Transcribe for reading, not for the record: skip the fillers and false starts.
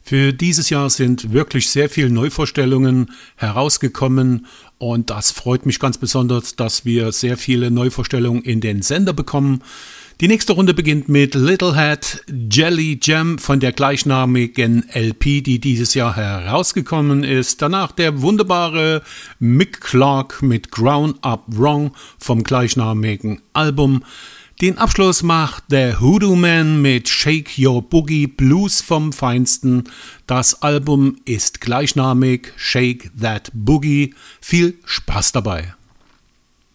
Für dieses Jahr sind wirklich sehr viele Neuvorstellungen herausgekommen und das freut mich ganz besonders, dass wir sehr viele Neuvorstellungen in den Sender bekommen. Die nächste Runde beginnt mit Little Hat Jelly Jam von der gleichnamigen LP, die dieses Jahr herausgekommen ist. Danach der wunderbare Mick Clark mit Ground Up Wrong vom gleichnamigen Album. Den Abschluss macht der Hoodoo Man mit Shake Your Boogie Blues vom Feinsten. Das Album ist gleichnamig Shake That Boogie. Viel Spaß dabei.